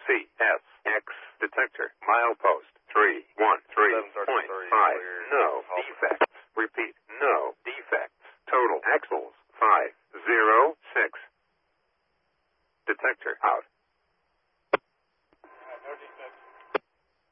CSX detector. Milepost 313.5. No defects. Repeat, no defects. Total axles 506. Detector out.